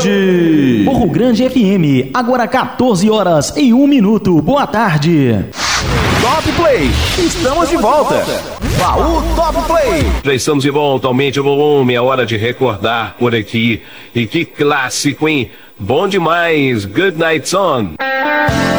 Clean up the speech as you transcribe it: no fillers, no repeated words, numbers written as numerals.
Grande! Morro Grande FM, agora 14 horas e 1 minuto. Boa tarde. Top Play, estamos de volta. Baú Top Play. Já estamos de volta, aumente o volume, é hora de recordar por aqui. E que clássico, hein? Bom demais, Good Night Song.